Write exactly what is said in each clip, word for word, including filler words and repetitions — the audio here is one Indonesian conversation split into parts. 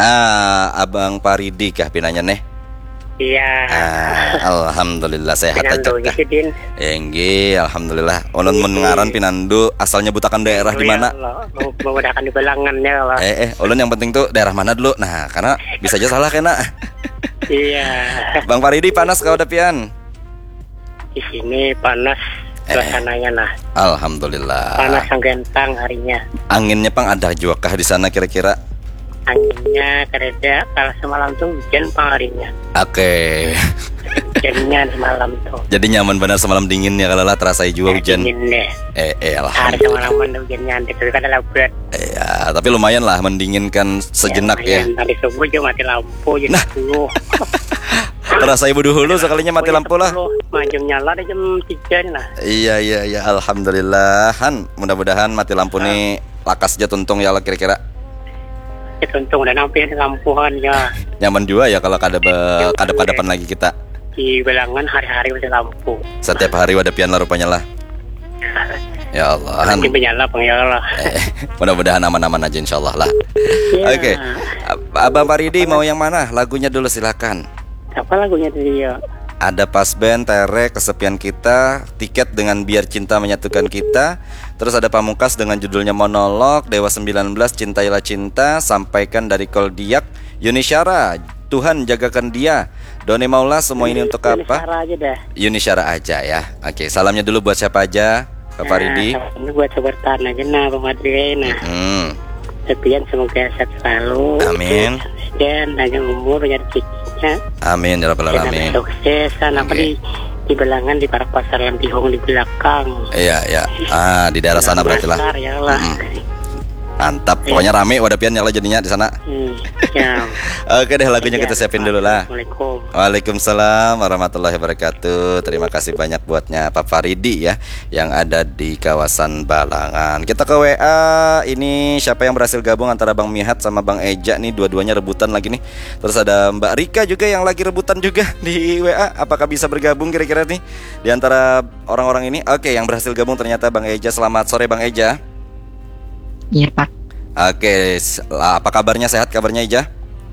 Ah, Abang Paridi kah pinanya nih? Iya. Ah, alhamdulillah sehat aja Pinando kah? gitu din. Enggi, alhamdulillah. Ulun mendengaran Pinandu asalnya butakan daerah di mana? Mau memudahkan di belangannya Allah. Eh, eh, ulun yang penting tuh daerah mana dulu. Nah, karena bisa aja salah kena. Iya. Bang Paridi panas kau udah pian? Di sini panas suasananya nah. Alhamdulillah. Panas yang gentang harinya. Anginnya pang ada juga kah di sana kira-kira? Anginnya kereda kalau semalam tuh hujan pang harinya. Oke. Hujannya semalam tuh. Jadi nyaman benar semalam dingin ya kalau lah terasa juga hujan. Dingin deh. Eh, eh, Hari alhamdulillah. semalam mana hujannya nanti tapi kan ada berat. Ya, tapi lumayan lah mendinginkan sejenak ya. Tadi subuh juga mati lampu jadi Nah. sepuluh. Terasa ibu dulu sekalinya mati lampu lah. Jam nyala ada jam tiga nih lah. Iya, iya, iya, alhamdulillah. Han, mudah-mudahan mati lampu nih lakas aja tuntung ya lah kira-kira. Itu untung udah nampiin lampuan ya. Nyaman juga ya kalau kada be- kadap-kadapan lagi kita. Di belangan hari-hari udah lampu. Setiap hari wadah pian lah rupanya lah. Ya Allah, Han. Nanti menyala pang ya Allah. Eh, mudah-mudahan aman-aman aja insyaallah lah. Ya. Oke. Ab- Abang Paridi mau yang mana? Lagunya dulu silakan. Apa lagunya tadi ya? Ada Pas Band, Tere, Kesepian Kita, Tiket dengan Biar Cinta Menyatukan Kita. Terus ada Pamungkas dengan judulnya Monolog, Dewa sembilan belas, Cintailah Cinta, Sampaikan dari Koldiak, Yuni Syara, Tuhan Jagakan Dia, Doni Maula, Semua Ini Untuk Yuni Apa? Syara aja dah. Yuni Syara aja ya. Oke, salamnya dulu buat siapa aja? Pak Paridi. Nah, ini buat sobat tanah aja nah Bang Madri nah. Hmm, Tepian semoga sehat selalu. Amin. Dan panjang umur banyak rezekinya. amin ya rabbal Dan alamin. sukses. Apa Oke. di di belangan di para pasar Lantihong di belakang. Iya, ya. Ah, di daerah sana berarti lah. Pasar, ya lah. Mm-mm. Mantap, pokoknya rame wadah pian nyala jadinya di sana. Hmm, ya. Oke deh, lagunya kita siapin dulu lah. Assalamualaikum. Waalaikumsalam warahmatullahi wabarakatuh. Terima kasih banyak buatnya Pak Faridi ya, yang ada di kawasan Balangan. Kita ke W A. Ini siapa yang berhasil gabung antara Bang Mihat sama Bang Eja nih, dua-duanya rebutan lagi nih. Terus ada Mbak Rika juga yang lagi rebutan juga di W A. Apakah bisa bergabung kira-kira nih di antara orang-orang ini? Oke, yang berhasil gabung ternyata Bang Eja. Selamat sore Bang Eja. Iya Pak, Oke, s- apa kabarnya? Sehat kabarnya Eja?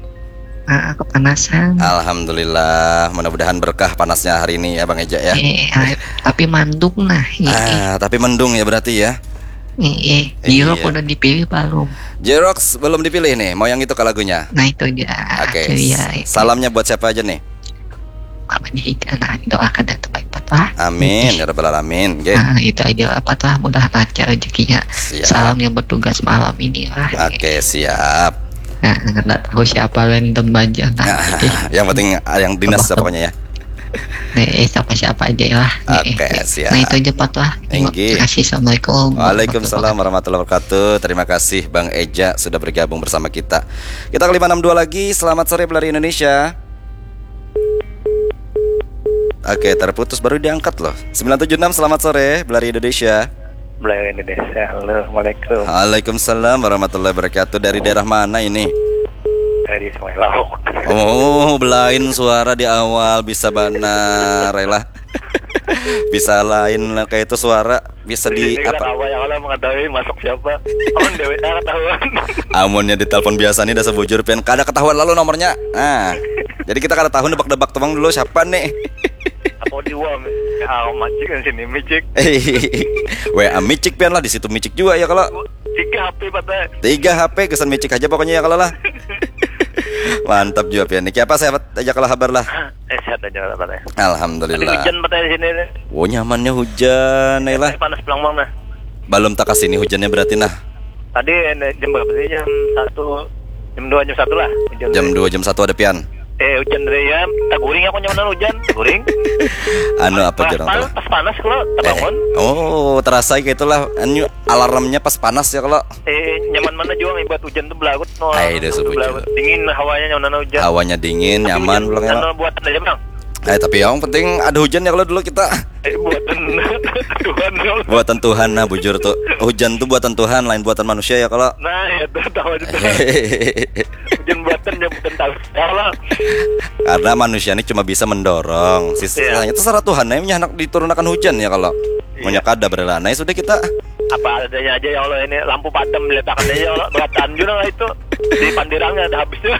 ah, kepanasan. Alhamdulillah, mudah-mudahan berkah panasnya hari ini ya Bang Eja ya. Eh, ah, tapi manduk nah. Iya, Ah, tapi mendung ya berarti ya. eh, eh, Iya. Jiro udah dipilih belum? Jerox belum dipilih nih, mau yang itu ke lagunya. Nah itu dia. Oke, Itu dia. s- salamnya buat siapa aja nih? Namanya Ika. Nah doakan dan terbaik Pak. Amin, ya rabbal alamin. Oke, Nah itu aja apa lah, mudah lancar rezekinya. siap. Salam yang bertugas malam ini lah. Oke, siap. Nah, nggak tahu siapa random aja nah. Nah, yang penting ah, yang dinas pokoknya ya. Eh, siapa-siapa aja lah. Eh, Oke, eh. siap. Nah itu aja Pak lah. Terima Tinggi. kasih. Assalamualaikum. Waalaikumsalam warahmatullahi wabarakatuh. Terima kasih Bang Eja sudah bergabung bersama kita. Kita ke lima enam dua lagi. Selamat sore pelari Indonesia. Oke, terputus baru diangkat loh. sembilan tujuh enam selamat sore pelari Indonesia. Belai Indonesia. Assalamualaikum. Waalaikumsalam warahmatullahi wabarakatuh. Dari daerah mana ini? Dari Sungai Lauk. Oh, belain suara di awal bisa benar, rela. Bisa lain lah kayak itu suara bisa di apa? Apa yang Allah mengetahui masuk siapa? On dewe ketahuan. Amunnya di telepon biasa nih udah sebujur pian kada ketahuan lalu nomornya. Nah, jadi kita kada tahu nebak-nebak temang dulu siapa nih. Apa di uang? Ah, macik kan sini micik. W A micik pian lah di situ micik juga ya kalau Tiga H P patah. tiga H P kesan micik aja pokoknya ya kalau lah. Mantap juga pian. Niki apa saya aja kalau kabar lah. Eh sehat aja lah patah. Alhamdulillah. Hujan patah di sini. Oh nyamannya hujan ya lah. Panas pelang bang nah. Belum tak kesini hujannya berarti nah. Tadi eh, jam berapa sih? Jam satu, jam dua, jam satu lah. Hujan Jam dari- dua jam satu ada pian. Eh hujan dari ya. Tak guring aku nyaman hujan. Guring. Anu apa pas, jarang pas, tuh? pas panas kalau Eh, terbangun. oh terasa kayak itulah anu alarmnya pas panas ya kalau Eh nyaman mana juga buat hujan tuh belagut. No, Ay, udah tuh sebujur. belagut. Dingin hawanya nyaman hujan. hawanya dingin Tapi nyaman hujan, pulang ya. anu buatan aja bang. Eh tapi yang penting ada hujan ya kalau dulu kita Eh buatan Tuhan. buatan Tuhan nah bujur tuh hujan tuh buatan Tuhan lain buatan manusia ya kalau Nah ya tuh tahu aja tuh. Hujan buatan ya bukan tahu. Kalau karena manusia ini cuma bisa mendorong sisanya Iya. terserah Tuhan nah anak diturunkan hujan ya kalau Iya. banyak ada berela nah ya sudah kita apa adanya aja ya Allah ini lampu padam diletakkan aja ya Allah buatan juga lah itu di pandirangnya ada habisnya.